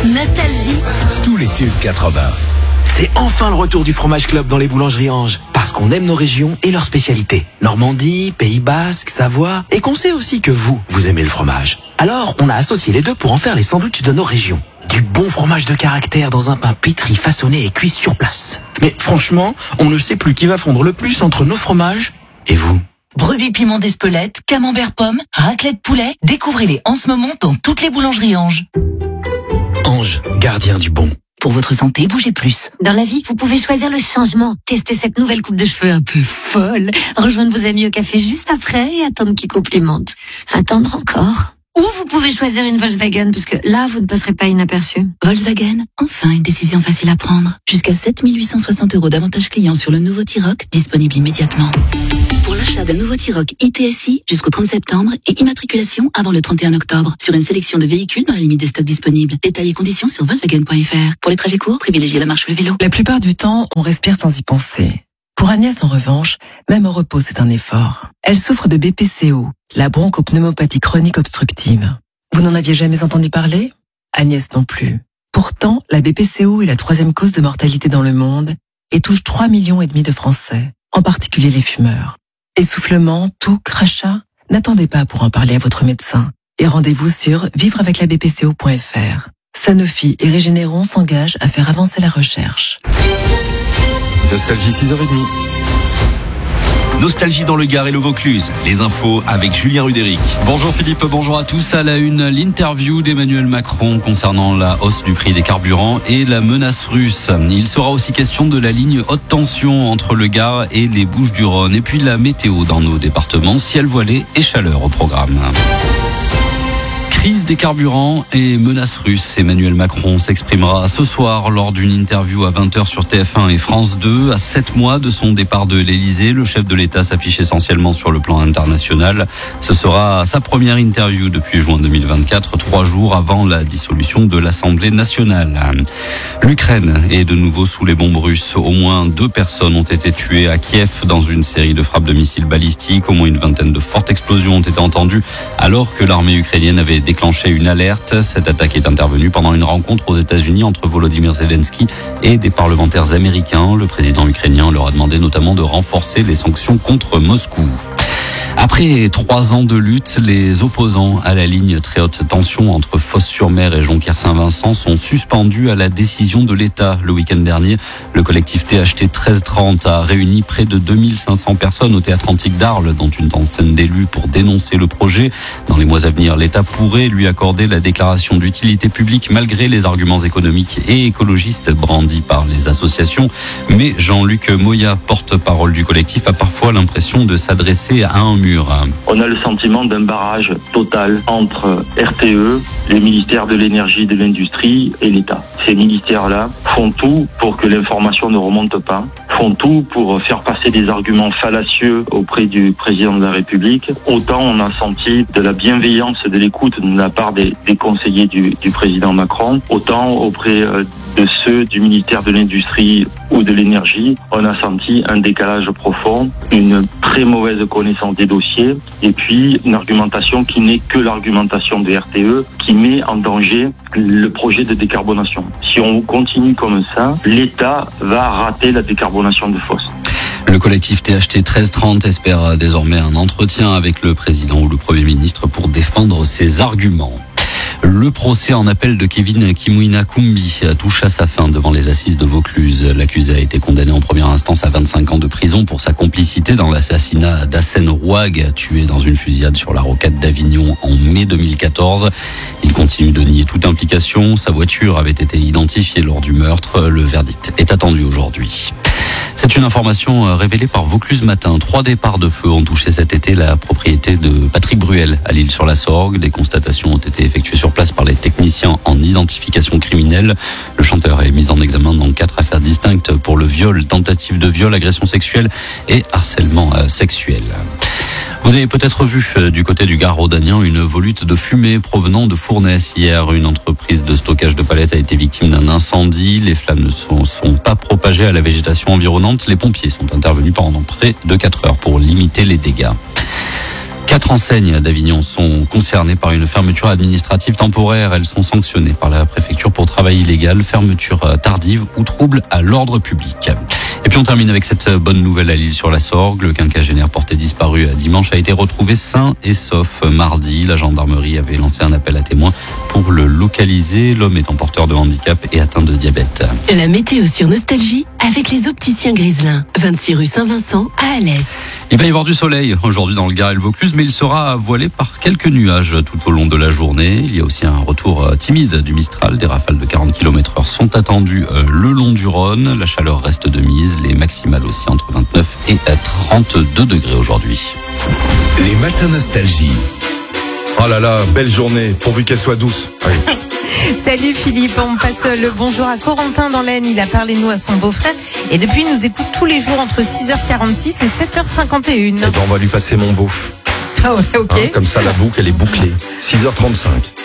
Nostalgie. Tous les tubes 80. C'est enfin le retour du fromage club dans les boulangeries Ange. Parce qu'on aime nos régions et leurs spécialités. Normandie, Pays Basque, Savoie. Et qu'on sait aussi que vous aimez le fromage. Alors, on a associé les deux pour en faire les sandwichs de nos régions. Du bon fromage de caractère dans un pain pétri, façonné et cuit sur place. Mais franchement, on ne sait plus qui va fondre le plus entre nos fromages et vous. Brebis piment d'Espelette, camembert pomme, raclette poulet. Découvrez-les en ce moment dans toutes les boulangeries Ange. Ange, gardien du bon. Pour votre santé, bougez plus. Dans la vie, vous pouvez choisir le changement. Testez cette nouvelle coupe de cheveux un peu folle. Rejoindre vos amis au café juste après et attendre qu'ils complimentent. Attendre encore. Ou vous pouvez choisir une Volkswagen, parce que là, vous ne passerez pas inaperçu. Volkswagen, enfin une décision facile à prendre. Jusqu'à 7 860 € d'avantages clients sur le nouveau T-Roc, disponible immédiatement. Pour l'achat d'un nouveau T-Roc ITSI jusqu'au 30 septembre et immatriculation avant le 31 octobre sur une sélection de véhicules dans la limite des stocks disponibles. Détails et conditions sur Volkswagen.fr. Pour les trajets courts, privilégiez la marche ou le vélo. La plupart du temps, on respire sans y penser. Pour Agnès, en revanche, même au repos, c'est un effort. Elle souffre de BPCO, la bronchopneumopathie chronique obstructive. Vous n'en aviez jamais entendu parler? Agnès non plus. Pourtant, la BPCO est la 3e cause de mortalité dans le monde et touche 3,5 millions de Français, en particulier les fumeurs. Essoufflement, toux, crachat? N'attendez pas pour en parler à votre médecin et rendez-vous sur vivreaveclabpco.fr. Sanofi et Régénéron s'engagent à faire avancer la recherche. Nostalgie 6h30. Nostalgie dans le Gard et le Vaucluse. Les infos avec Julien Rudéric. Bonjour Philippe, bonjour à tous. À la une, l'interview d'Emmanuel Macron concernant la hausse du prix des carburants et la menace russe. Il sera aussi question de la ligne haute tension entre le Gard et les Bouches-du-Rhône. Et puis la météo dans nos départements, ciel voilé et chaleur au programme. Crise des carburants et menaces russes. Emmanuel Macron s'exprimera ce soir lors d'une interview à 20h sur TF1 et France 2. À 7 mois de son départ de l'Elysée, le chef de l'État s'affiche essentiellement sur le plan international. Ce sera sa première interview depuis juin 2024, 3 jours avant la dissolution de l'Assemblée nationale. L'Ukraine est de nouveau sous les bombes russes. Au moins 2 personnes ont été tuées à Kiev dans une série de frappes de missiles balistiques. Au moins une vingtaine de fortes explosions ont été entendues alors que l'armée ukrainienne avait déclenché une alerte. Cette attaque est intervenue pendant une rencontre aux États-Unis entre Volodymyr Zelensky et des parlementaires américains. Le président ukrainien leur a demandé notamment de renforcer les sanctions contre Moscou. Après 3 ans de lutte, les opposants à la ligne très haute tension entre Fos-sur-Mer et Jonquière-Saint-Vincent sont suspendus à la décision de l'État. Le week-end dernier, le collectif THT 1330 a réuni près de 2500 personnes au Théâtre Antique d'Arles, dont une trentaine d'élus pour dénoncer le projet. Dans les mois à venir, l'État pourrait lui accorder la déclaration d'utilité publique malgré les arguments économiques et écologistes brandis par les associations. Mais Jean-Luc Moya, porte-parole du collectif, a parfois l'impression de s'adresser à un mur. On a le sentiment d'un barrage total entre RTE, le ministère de l'énergie et de l'industrie et l'État. Ces ministères-là font tout pour que l'information ne remonte pas, font tout pour faire passer des arguments fallacieux auprès du président de la République. Autant on a senti de la bienveillance et de l'écoute de la part des conseillers du président Macron, autant auprès de ceux du ministère de l'Industrie ou de l'Énergie, on a senti un décalage profond, une très mauvaise connaissance des dossiers et puis une argumentation qui n'est que l'argumentation de RTE qui met en danger le projet de décarbonation. Si on continue comme ça, l'État va rater la décarbonation de Fos. Le collectif THT 1330 espère désormais un entretien avec le président ou le Premier ministre pour défendre ses arguments. Le procès en appel de Kevin Kimwina Koumbi touche à sa fin devant les assises de Vaucluse. L'accusé a été condamné en première instance à 25 ans de prison pour sa complicité dans l'assassinat d'Hassen Rouag, tué dans une fusillade sur la rocade d'Avignon en mai 2014. Il continue de nier toute implication. Sa voiture avait été identifiée lors du meurtre. Le verdict est attendu aujourd'hui. C'est une information révélée par Vaucluse Matin. 3 départs de feu ont touché cet été la propriété de Patrick Bruel à l'Île-sur-la-Sorgue. Des constatations ont été effectuées sur place par les techniciens en identification criminelle. Le chanteur est mis en examen dans 4 affaires distinctes pour le viol, tentative de viol, agression sexuelle et harcèlement sexuel. Vous avez peut-être vu du côté du Gard rhodanien une volute de fumée provenant de Fournaise. Hier, une entreprise de stockage de palettes a été victime d'un incendie. Les flammes ne sont pas propagées à la végétation environnante. Les pompiers sont intervenus pendant près de 4 heures pour limiter les dégâts. 4 enseignes d'Avignon sont concernées par une fermeture administrative temporaire. Elles sont sanctionnées par la préfecture pour travail travail illégal, fermeture tardive ou trouble à l'ordre public. Et puis on termine avec cette bonne nouvelle à l'Île-sur-la-Sorgue. Le quinquagénaire porté disparu dimanche a été retrouvé sain et sauf mardi. La gendarmerie avait lancé un appel à témoins pour le localiser. L'homme étant porteur de handicap et atteint de diabète. La météo sur Nostalgie avec les opticiens Griselin, 26 rue Saint-Vincent à Alès. Il va y avoir du soleil aujourd'hui dans le Gard et le Vaucluse, mais il sera voilé par quelques nuages tout au long de la journée. Il y a aussi un retour timide du Mistral. Des rafales de 40 km/h sont attendues le long du Rhône. La chaleur reste de mise, les maximales aussi entre 29 et 32 degrés aujourd'hui. Les matins nostalgie. Oh là là, belle journée, pourvu qu'elle soit douce. Allez. Salut Philippe, on passe le bonjour à Corentin dans l'Aisne. Il a parlé de nous à son beau-frère et depuis il nous écoute tous les jours entre 6h46 et 7h51. Eh ben on va lui passer mon beauf. Ah ouais, ok. Comme ça la boucle elle est bouclée. 6h35.